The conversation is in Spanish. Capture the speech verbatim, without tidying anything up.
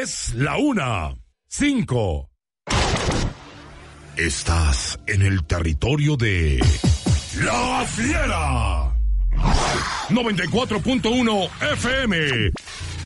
Es la una. Cinco. Estás en el territorio de La Fiera. noventa y cuatro punto uno F M.